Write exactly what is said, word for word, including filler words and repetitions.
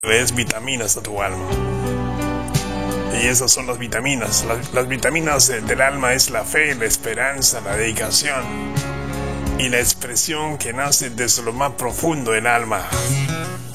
es vitaminas a tu alma. Y esas son las vitaminas. Las, las vitaminas del alma es la fe, la esperanza, la dedicación y la expresión que nace desde lo más profundo del alma.